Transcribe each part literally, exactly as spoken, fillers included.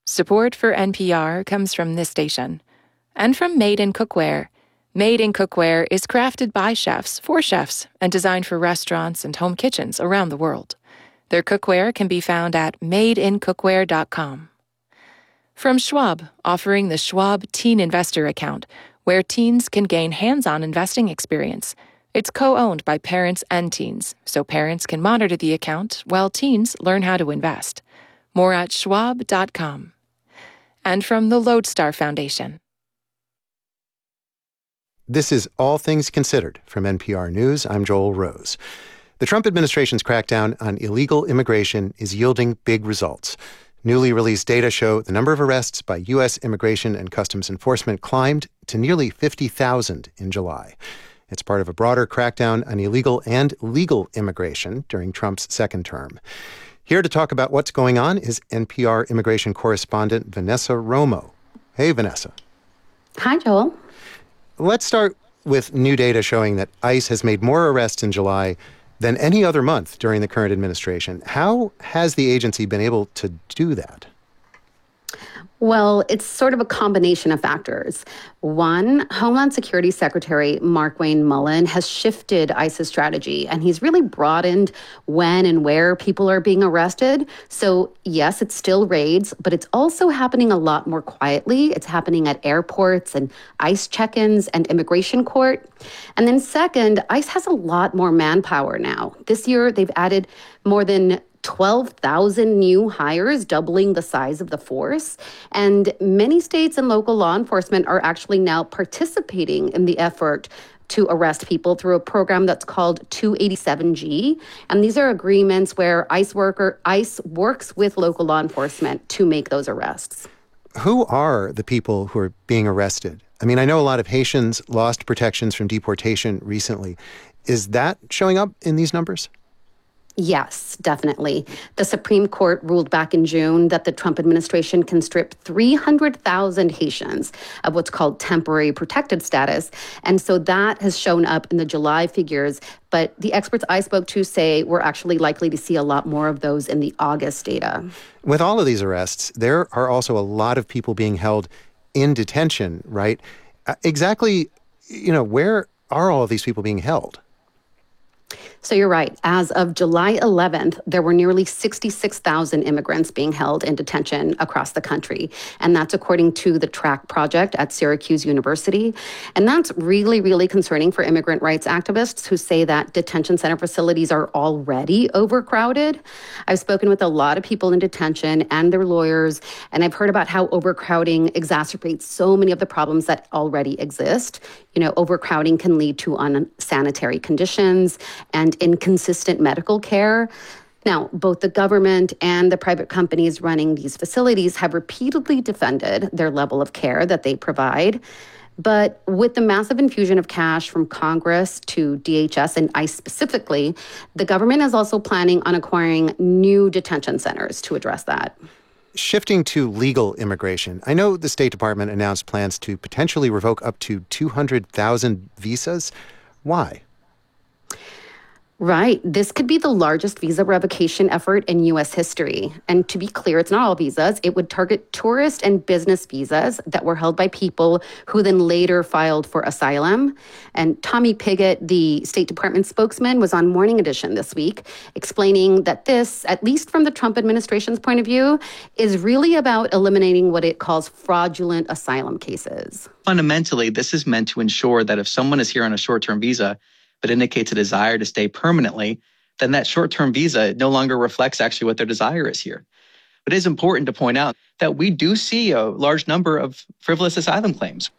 Support for N P R comes from this station and from Made in Cookware. Made in Cookware is crafted by chefs for chefs and designed for restaurants and home kitchens around the world. Their cookware can be found at made in cookware dot com. From Schwab, offering the Schwab Teen Investor Account, where teens can gain hands-on investing experience. It's co-owned by parents and teens, so parents can monitor the account while teens learn how to invest. More at schwab dot com. And from the Lodestar Foundation. This is All Things Considered from N P R News. I'm Joel Rose. The Trump administration's crackdown on illegal immigration is yielding big results. Newly released data show the number of arrests by U S Immigration and Customs Enforcement climbed to nearly fifty thousand in July. It's part of a broader crackdown on illegal and legal immigration during Trump's second term. Here to talk about what's going on is N P R immigration correspondent Vanessa Romo. Hey, Vanessa. Hi, Joel. Let's start with new data showing that ICE has made more arrests in July than any other month during the current administration. How has the agency been able to do that? Well, it's sort of a combination of factors. One, Homeland Security Secretary Markwayne Mullin has shifted ICE's strategy, and he's really broadened when and where people are being arrested. So, yes, it's still raids, but it's also happening a lot more quietly. It's happening at airports and ICE check-ins and immigration court. And then second, ICE has a lot more manpower now. This year, they've added more than twelve thousand new hires, doubling the size of the force. And many states and local law enforcement are actually now participating in the effort to arrest people through a program that's called two eighty-seven G. And these are agreements where ICE worker ICE works with local law enforcement to make those arrests. Who are the people who are being arrested? I mean, I know a lot of Haitians lost protections from deportation recently. Is that showing up in these numbers? Yes, definitely. The Supreme Court ruled back in June that the Trump administration can strip three hundred thousand Haitians of what's called temporary protected status. And so that has shown up in the July figures. But the experts I spoke to say we're actually likely to see a lot more of those in the August data. With all of these arrests, there are also a lot of people being held in detention, right? Uh, exactly, you know, where are all of these people being held? So you're right. As of July eleventh, there were nearly sixty-six thousand immigrants being held in detention across the country. And that's according to the TRACK project at Syracuse University. And that's really, really concerning for immigrant rights activists who say that detention center facilities are already overcrowded. I've spoken with a lot of people in detention and their lawyers, and I've heard about how overcrowding exacerbates so many of the problems that already exist. You know, overcrowding can lead to unsanitary conditions and inconsistent medical care. Now, both the government and the private companies running these facilities have repeatedly defended their level of care that they provide. But with the massive infusion of cash from Congress to D H S and ICE specifically, the government is also planning on acquiring new detention centers to address that. Shifting to legal immigration, I know the State Department announced plans to potentially revoke up to two hundred thousand visas. Why? Right. This could be the largest visa revocation effort in U S history. And to be clear, it's not all visas. It would target tourist and business visas that were held by people who then later filed for asylum. And Tommy Pigott, the State Department spokesman, was on Morning Edition this week, explaining that this, at least from the Trump administration's point of view, is really about eliminating what it calls fraudulent asylum cases. Fundamentally, this is meant to ensure that if someone is here on a short-term visa, but indicates a desire to stay permanently, then that short-term visa no longer reflects actually what their desire is here. But it is important to point out that we do see a large number of frivolous asylum claims.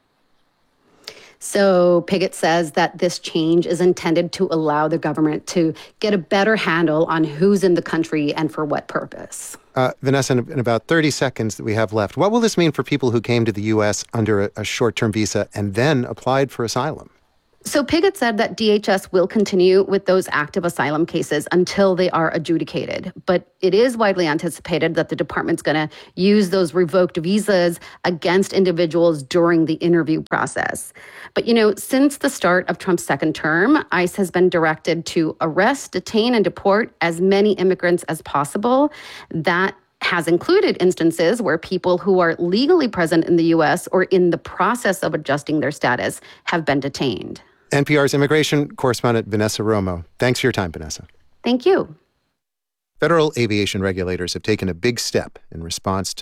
So Pigott says that this change is intended to allow the government to get a better handle on who's in the country and for what purpose. Uh, Vanessa, in, in about thirty seconds that we have left, what will this mean for people who came to the U S under a, a short-term visa and then applied for asylum? So Pigott said that D H S will continue with those active asylum cases until they are adjudicated. But it is widely anticipated that the department's going to use those revoked visas against individuals during the interview process. But, you know, since the start of Trump's second term, ICE has been directed to arrest, detain, and deport as many immigrants as possible. That has included instances where people who are legally present in the U S or in the process of adjusting their status have been detained. N P R's immigration correspondent Vanessa Romo. Thanks for your time, Vanessa. Thank you. Federal aviation regulators have taken a big step in response to